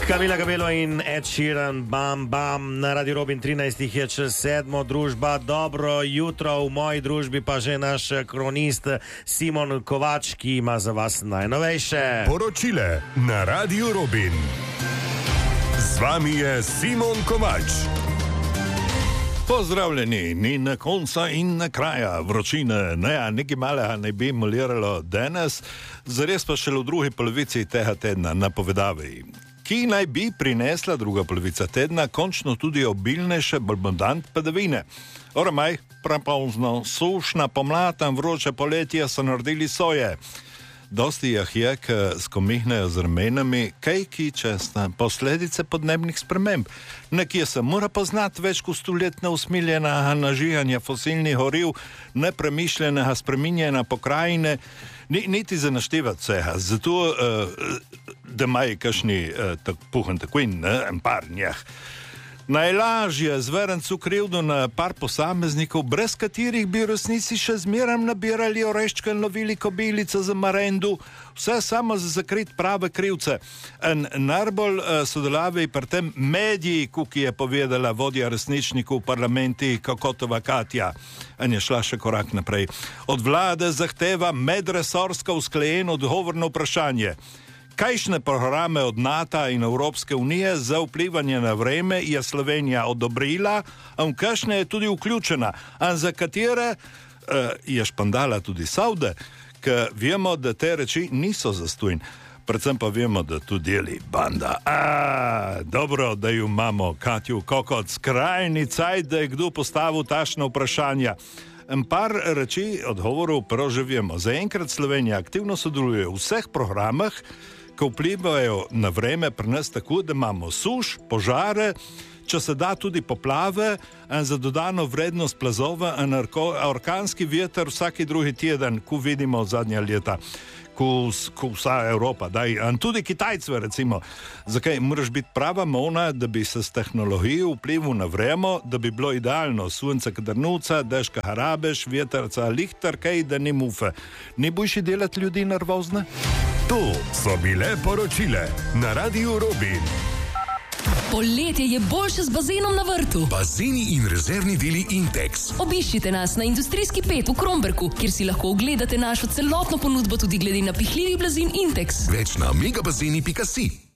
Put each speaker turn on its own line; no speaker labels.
Camila Cabello in Ed Sheeran, bam, bam, na Radio Robin 13 je čez 7. družba. Dobro jutro, v moji družbi pa že naš kronist Simon Kovač, ki ima za vas najnovejše
poročile na Radio Robin. Z vami je Simon Kovač.
Pozdravljeni, ni na konca in na kraja vročine. Nekaj malega ne bi moliralo danes, zares pa šele v drugi polovici tega tedna napovedavajo, ki naj bi prinesla druga polovica tedna končno tudi obilnejše abundant padavine. Ormaj, prepozno, sušna pomlad in vroče poletje so naredili soje. Dosti jih je, ki skomihnejo z ramenami, kaj česna posledice podnebnih sprememb. Nekje se mora poznati več kot stoletna usmiljena nažiganja fosilnih goriv, nepremišljenega spreminjanja pokrajine, niti za naštevati vsega. Zato, da imajo kakšni puhen takojn, en par njih. Najlažje zverencu krivdo na par posameznikov, brez katerih bi resnici še zmeraj nabirali oreščke in lovili kobilice za marendu, vse samo za zakrit prave krivce. In najbolj sodelavej pri tem mediji, ki je povedala vodja resničnikov v parlamenti Kokotova Katja. In je šla še korak naprej. Od vlade zahteva medresorsko usklajeno odgovor na vprašanje. Kajšne programe od NATO in Evropske unije za vplivanje na vreme je Slovenija odobrila, in kakšne je tudi vključena, in za katere je špandala tudi Saude, ker vemo, da te reči niso zastojn. Predvsem pa vemo, da tu deli banda. Dobro, da jo imamo, Katju Kokot, skrajni cajt, da je kdo postavil tašna vprašanja. En par reči odgovorov prav že vemo. Zaenkrat Slovenija aktivno sodeluje v vseh programah, ki vplivajo na vreme pri nas tako, da imamo suš, požare, če se da tudi poplave, in za dodano vrednost plazova in orkanski veter vsaki drugi teden, ko vidimo zadnja leta, ko vsa Evropa, in tudi Kitajce, recimo. Zakaj? Moraš biti prava mona, da bi se s tehnologijo vplival na vreme, da bi bilo idealno sunce kadrnuca, dežka harabeš, veterca lihtar, kaj da ni mufe. Ni boljši delati ljudi nervozne?
To so bile poročile na Radio Robin.
Poletje je boljše z bazenom na vrtu.
Bazeni in rezervni deli Intex.
Obiščite nas na Industrijski 5 v Kromberku, kjer si lahko ogledate našo celotno ponudbo tudi glede na pihljivih blazin Intex.
Več na megabazeni.si.